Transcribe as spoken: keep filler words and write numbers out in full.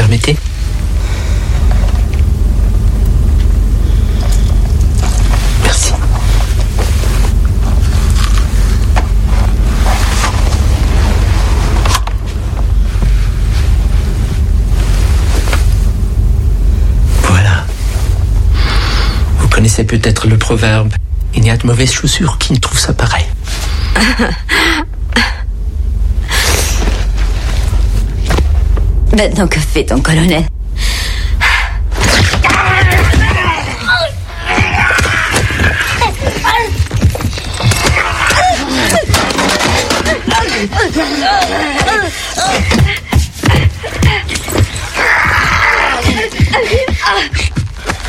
permettez? Merci. Voilà. Vous connaissez peut-être le proverbe « Il n'y a de mauvaises chaussures qui ne trouvent ça pareil ». Maintenant, que fait ton colonel?